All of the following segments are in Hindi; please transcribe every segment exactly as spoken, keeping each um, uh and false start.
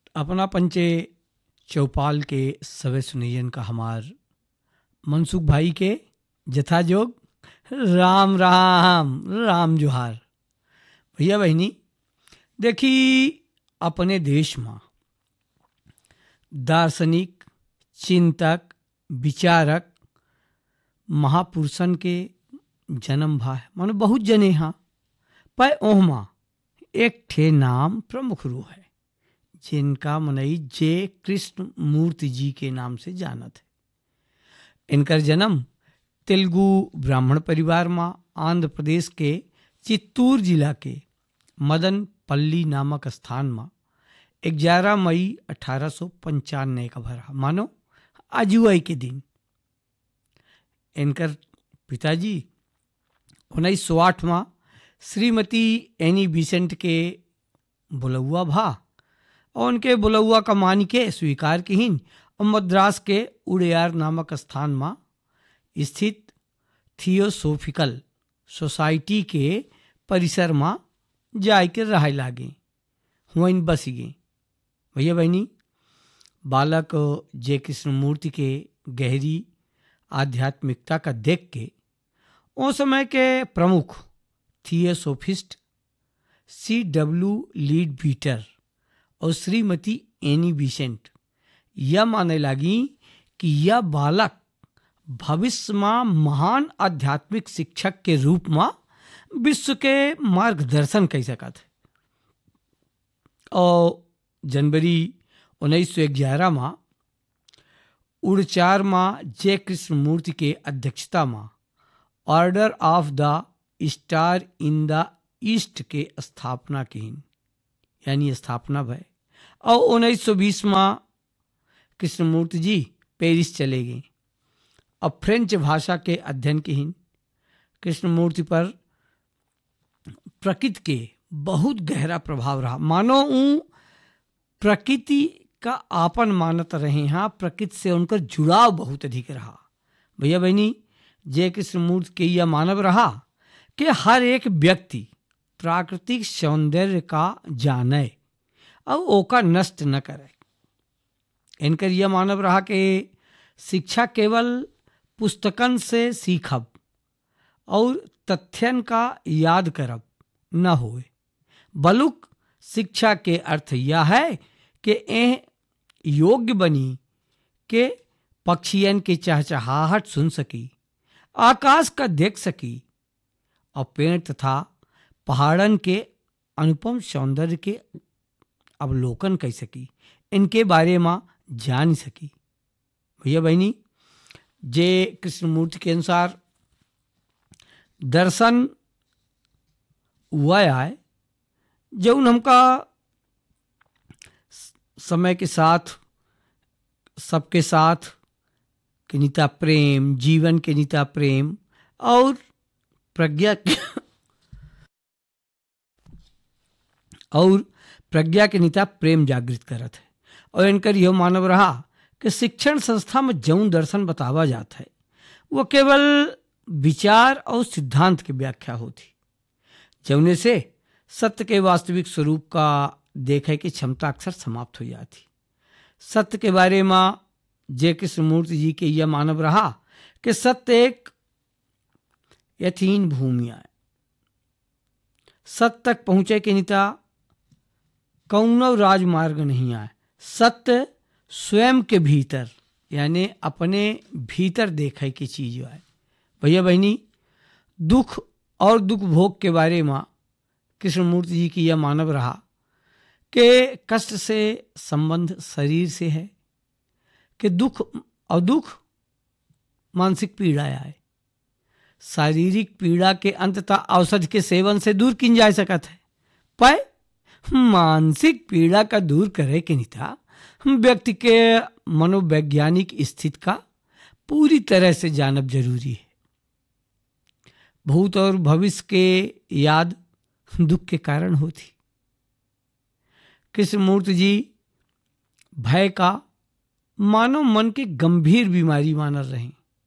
अपना पंचे चौपाल के सवे सुनैयन का हमार मनसुख भाई के जथा जोग राम राम राम जोहार। भैया बहनी देखी अपने देश में दार्शनिक चिंतक विचारक महापुरुषन के जन्म भा है मानो बहुत जने हाँ पर ओहमा एक ठे नाम प्रमुख रू है जिनका मनई जे कृष्ण मूर्ति जी के नाम से जानत है। इनकर जन्म तेलुगु ब्राह्मण परिवार में आंध्र प्रदेश के चित्तूर जिला के मदन पल्ली नामक स्थान में ग्यारह मई अठारह सौ पंचानवे का भरा मानो आजुआई के दिन। इनकर पिताजी उन्नीस सौ आठ में श्रीमती एनी बिसेंट के बुलौआ भा और उनके बुलौआ का मान के स्वीकार किहीन और मद्रास के उड़ियार नामक स्थान में स्थित थियोसोफिकल सोसाइटी के परिसर में जाय के रह लागे वहीं बस गए। भैया बहनी बालक जय कृष्ण मूर्ति के गहरी आध्यात्मिकता का देख के उस समय के प्रमुख theosophist C W lead beater और श्रीमती एनी बिसेंट यह माने लगी कि यह बालक भविष्य में महान आध्यात्मिक शिक्षक के रूप में विश्व के मार्गदर्शन कर सकत है। और जनवरी उन्नीस सौ ग्यारह में उड़चार में जय कृष्ण मूर्ति के अध्यक्षता में order of the star in the east के स्थापना की यानी स्थापना भय और उन्नीस सौ बीस में कृष्णमूर्ति जी पेरिस चले गए और फ्रेंच भाषा के अध्ययन की कृष्णमूर्ति पर प्रकृति के बहुत गहरा प्रभाव रहा मानो ऊ प्रकृति का आपन मानत रहे हाँ प्रकृति से उनका जुड़ाव बहुत अधिक रहा। भैया बहनी जय कृष्णमूर्ति के यह मानव रहा कि हर एक व्यक्ति प्राकृतिक सौंदर्य का जाने और ओका नष्ट न करे। इनकर यह मानव रहा कि शिक्षा केवल पुस्तकन से सीखब और तथ्यन का याद करब न होए बलुक शिक्षा के अर्थ यह है कि ए योग्य बनी के पक्षियन के चहचहाहट सुन सकी, आकाश का देख सकी और पेड़ तथा पहाड़न के अनुपम सौंदर्य के अवलोकन कर सकी, इनके बारे में जान सकी। भैया बहनी जे कृष्णमूर्ति के अनुसार दर्शन वह आए जौन हमका समय के साथ सबके साथ के नीता प्रेम जीवन के नीता प्रेम और प्रज्ञा और प्रज्ञा के नीता प्रेम जागृत करत है। और इनकर यह मानव रहा कि शिक्षण संस्था में जौन दर्शन बतावा जाता है वो केवल विचार और सिद्धांत की व्याख्या होती जौने से सत्य के वास्तविक स्वरूप का देखे की क्षमता अक्सर समाप्त हो जाती। सत्य के बारे में जय कृष्णमूर्ति जी के यह मानव रहा कि सत्य एक यथीन भूमि है, सत्य तक पहुंचे के नीता कौनो राजमार्ग नहीं आए, सत्य स्वयं के भीतर यानी अपने भीतर देखे की चीज है। भैया बहनी दुख और दुख भोग के बारे में कृष्णमूर्ति जी की यह मानव रहा कि कष्ट से संबंध शरीर से है कि दुख और दुख मानसिक पीड़ा है, शारीरिक पीड़ा के अंततः औषधि के सेवन से दूर किन जा सकत है पर मानसिक पीड़ा का दूर करे के निता व्यक्ति के मनोवैज्ञानिक स्थिति का पूरी तरह से जानब जरूरी है। भूत और भविष्य के याद दुख के कारण होती। कृष्णमूर्ति जी भय का मानव मन के गंभीर बीमारी मानल रहे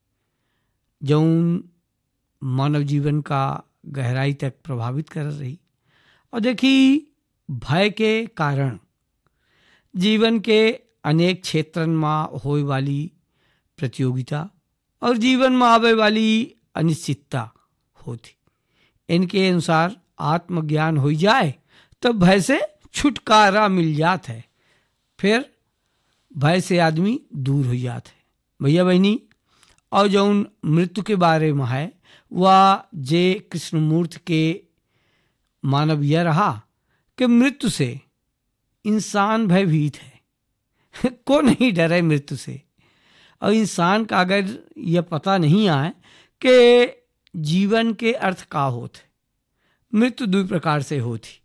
जौन मानव जीवन का गहराई तक प्रभावित कर रही। और देखी भय के कारण जीवन के अनेक क्षेत्रन में होए वाली प्रतियोगिता और जीवन में आवे वाली अनिश्चितता होती। इनके अनुसार आत्मज्ञान हो जाए तो भय से छुटकारा मिल जात है, फिर भय से आदमी दूर हो जात है। भैया बहनी, और जौन मृत्यु के बारे में है वह जे कृष्णमूर्ति के मानव यह रहा कि मृत्यु से इंसान भयभीत है को नहीं डरे मृत्यु से। और इंसान का अगर यह पता नहीं आए कि जीवन के अर्थ का होते, मृत्यु दो प्रकार से होती।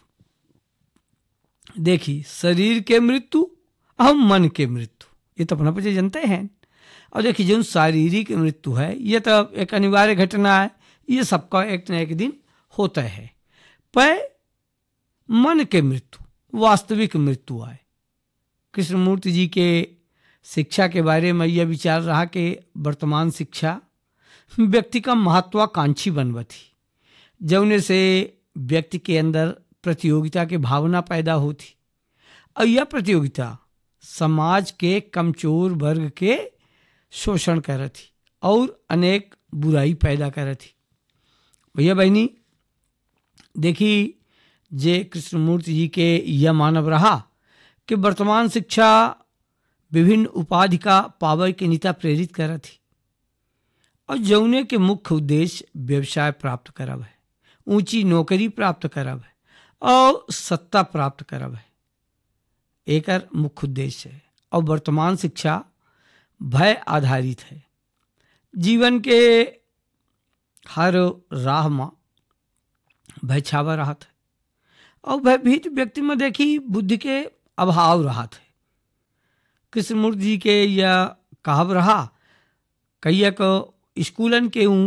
देखिए, शरीर के मृत्यु और मन के मृत्यु, ये तो अपना पचे जानते हैं। और देखिए, जो शारीरिक मृत्यु है ये तो एक अनिवार्य घटना है, ये सबका एक न एक दिन होता है। पर मन के मृत्यु वास्तविक मृत्यु है। कृष्णमूर्ति जी के शिक्षा के बारे में यह विचार रहा कि वर्तमान शिक्षा व्यक्ति का महत्वाकांक्षी बनवती, जौने से व्यक्ति के अंदर प्रतियोगिता की भावना पैदा होती। और यह प्रतियोगिता समाज के कमजोर वर्ग के शोषण करती और अनेक बुराई पैदा करती। भैया बहनी, देखी जे कृष्णमूर्ति जी के यह मानव रहा कि वर्तमान शिक्षा विभिन्न उपाधि का पावे के नीता प्रेरित करती और जौने के मुख्य उद्देश्य व्यवसाय प्राप्त करब है, ऊंची नौकरी प्राप्त करब है और सत्ता प्राप्त करब है, एकर मुख्य उद्देश्य है। और वर्तमान शिक्षा भय आधारित है। जीवन के हर राह में भय छावा रहा था और भयभीत व्यक्ति में देखी बुद्धि के अभाव रहा था। कृष्णमूर्ति जी के यह कहब रहा, कहिए को स्कूलन के ऊँ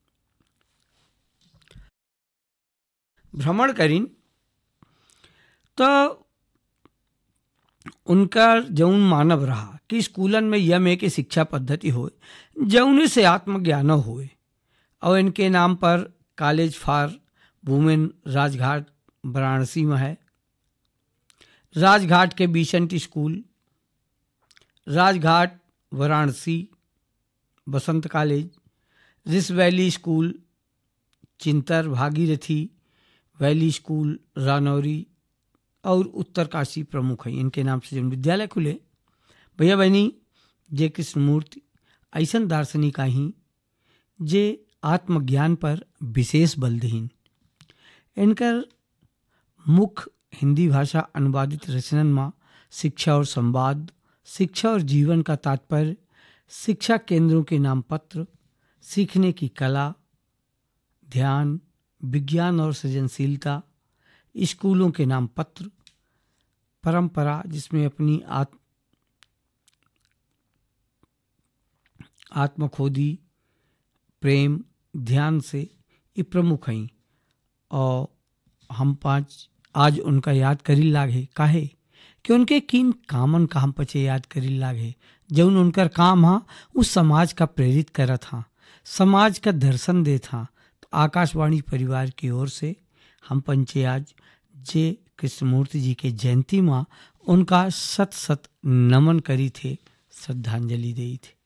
भ्रमण करीन तो उनका जौन मानव रहा कि स्कूलन में यम एक शिक्षा पद्धति हो जौन से आत्मज्ञान होए। और इनके नाम पर college for women Rajghat Varanasi में है, राजघाट के बीसेंट स्कूल, राजघाट वाराणसी बसंत कॉलेज, रिस valley school चिंतर Bhagirathi valley school रानौरी और उत्तरकाशी प्रमुख है। इनके नाम से जो विद्यालय खुले। भैया बहनी, जे कृष्णमूर्ति ऐसा दार्शनिक ही जे आत्मज्ञान पर विशेष बल दीन। इनकर मुख्य हिंदी भाषा अनुवादित रचनन में शिक्षा और संवाद, शिक्षा और जीवन का तात्पर्य, शिक्षा केंद्रों के नाम पत्र, सीखने की कला, ध्यान, विज्ञान और सृजनशीलता, स्कूलों के नाम पत्र, परंपरा जिसमें अपनी आत्म आत्मखोदी, प्रेम, ध्यान से ये प्रमुख हैं। और हम पांच आज उनका याद करी लागे काहे कि उनके किन कामन का हम पचे याद करी लागे जौन उनकर काम हा उस समाज का प्रेरित करत हा, समाज का दर्शन देत हा। तो आकाशवाणी परिवार की ओर से हम पंचे आज जे कृष्णमूर्ति जी के जयंती माँ उनका सत सत नमन करी थे, श्रद्धांजलि दी थे।